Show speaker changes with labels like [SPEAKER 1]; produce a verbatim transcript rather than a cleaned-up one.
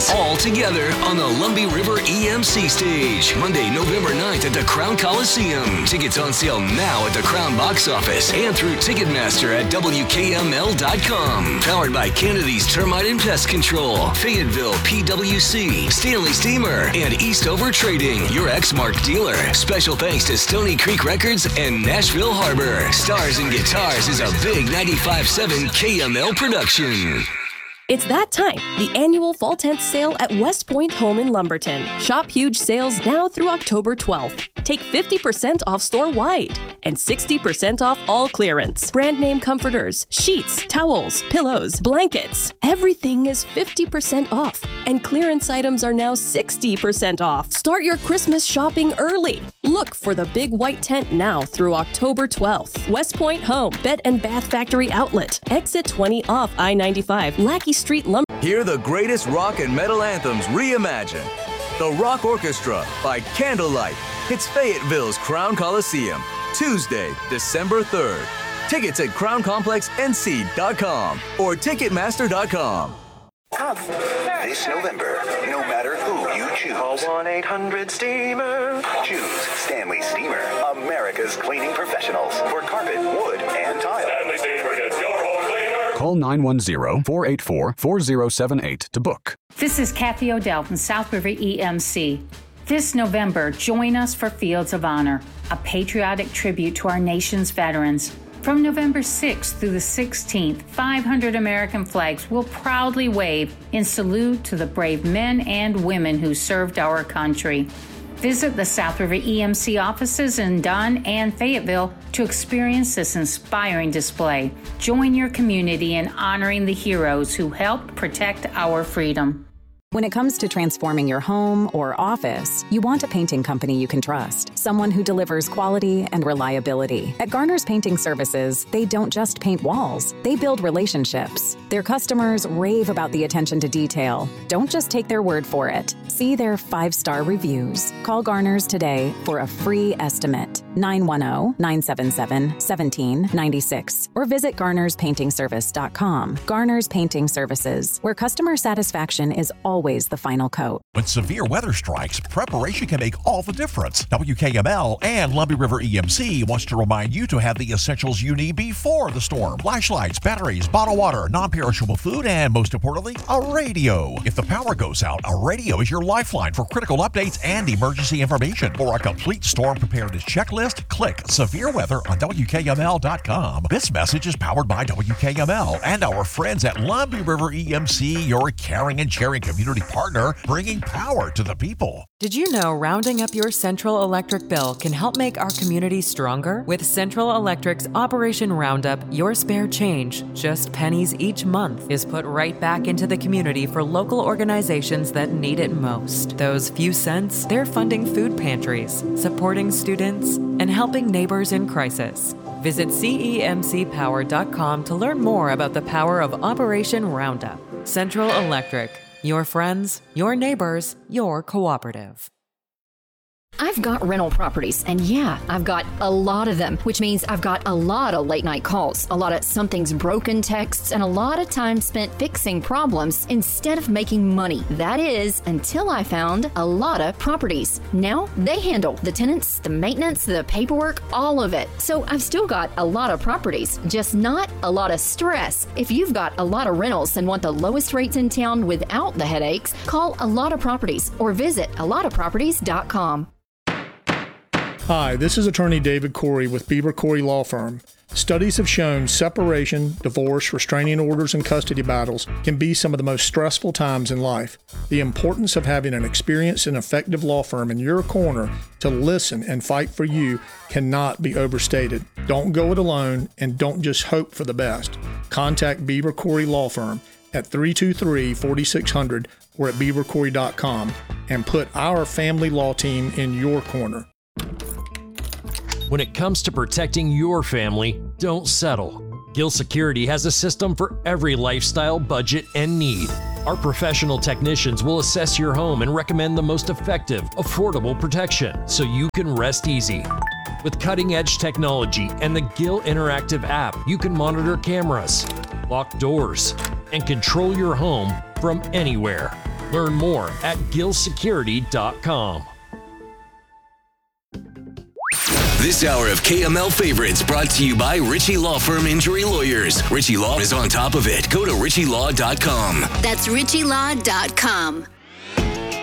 [SPEAKER 1] bands, all together on the Lumbee River E M C stage, Monday, November ninth at the Crown Coliseum. Tickets on sale now at the Crown box office and through Ticketmaster at W K M L dot com. Powered by Kennedy's Termite and Pest Control, Fayetteville P W C, Stanley Steamer, and Eastover Trading, your Exmark dealer. Special thanks to Stony Creek Records and Nashville Harbor. Stars and Guitars is a big ninety-five point seven K M L production.
[SPEAKER 2] It's that time, the annual Fall Tent Sale at West Point Home in Lumberton. Shop huge sales now through October twelfth. Take fifty percent off store-wide and sixty percent off all clearance. Brand name comforters, sheets, towels, pillows, blankets. Everything is fifty percent off, and clearance items are now sixty percent off. Start your Christmas shopping early. Look for the big white tent now through October twelfth. West Point Home, Bed and Bath Factory Outlet. Exit twenty off I ninety-five, Lackey Street, Lumber.
[SPEAKER 3] Hear the greatest rock and metal anthems reimagined. The Rock Orchestra by Candlelight hits Fayetteville's Crown Coliseum Tuesday, December third. Tickets at crown complex n c dot com or ticketmaster dot com.
[SPEAKER 4] This November, no matter who you choose, call one eight hundred steamer. Choose Stanley Steamer, America's cleaning professionals for carpet, wood, and tile. Stanley Steamer gets your home cleaner.
[SPEAKER 5] Call nine one zero, four eight four, four zero seven eight to book.
[SPEAKER 6] This is Kathy Odell from South River E M C. This November, join us for Fields of Honor, a patriotic tribute to our nation's veterans. From November sixth through the sixteenth, five hundred American flags will proudly wave in salute to the brave men and women who served our country. Visit the South River E M C offices in Dunn and Fayetteville to experience this inspiring display. Join your community in honoring the heroes who helped protect our freedom.
[SPEAKER 7] When it comes to transforming your home or office, you want a painting company you can trust, someone who delivers quality and reliability. At Garner's Painting Services, they don't just paint walls, they build relationships. Their customers rave about the attention to detail. Don't just take their word for it. See their five-star reviews. Call Garner's today for a free estimate. nine one zero, nine seven seven, one seven nine six or visit garners painting service dot com. Garner's Painting Services, where customer satisfaction is always the final coat.
[SPEAKER 8] When severe weather strikes, preparation can make all the difference. W K M L and Lumbee River E M C wants to remind you to have the essentials you need before the storm. Flashlights, batteries, bottled water, non-perishable food, and most importantly, a radio. If the power goes out, a radio is your lifeline for critical updates and emergency information. For a complete storm preparedness checklist, click Severe Weather on W K M L dot com. This message is powered by W K M L and our friends at Lumbee River E M C, your caring and sharing community partner, bringing power to the people.
[SPEAKER 9] Did you know rounding up your Central Electric bill can help make our community stronger? With Central Electric's Operation Roundup, your spare change, just pennies each month, is put right back into the community for local organizations that need it most. Those few cents, they're funding food pantries, supporting students, and helping neighbors in crisis. Visit C E M C power dot com to learn more about the power of Operation Roundup. Central Electric. Your friends, your neighbors, your cooperative.
[SPEAKER 10] I've got rental properties, and yeah, I've got a lot of them, which means I've got a lot of late night calls, a lot of something's broken texts, and a lot of time spent fixing problems instead of making money. That is, until I found A Lotta Properties. Now, they handle the tenants, the maintenance, the paperwork, all of it. So I've still got a lot of properties, just not a lot of stress. If you've got a lot of rentals and want the lowest rates in town without the headaches, call A Lotta Properties or visit a lotta properties dot com.
[SPEAKER 11] Hi, this is attorney David Corey with Bieber Corey Law Firm. Studies have shown separation, divorce, restraining orders, and custody battles can be some of the most stressful times in life. The importance of having an experienced and effective law firm in your corner to listen and fight for you cannot be overstated. Don't go it alone, and don't just hope for the best. Contact Bieber Corey Law Firm at three two three, four six zero zero or at bieber corey dot com and put our family law team in your corner.
[SPEAKER 12] When it comes to protecting your family, don't settle. Gill Security has a system for every lifestyle, budget, and need. Our professional technicians will assess your home and recommend the most effective, affordable protection so you can rest easy. With cutting-edge technology and the Gill Interactive app, you can monitor cameras, lock doors, and control your home from anywhere. Learn more at gill security dot com.
[SPEAKER 1] This hour of K M L Favorites brought to you by Ritchie Law Firm Injury Lawyers. Ritchie Law is on top of it. Go to ritchie law dot com.
[SPEAKER 13] That's ritchie law dot com.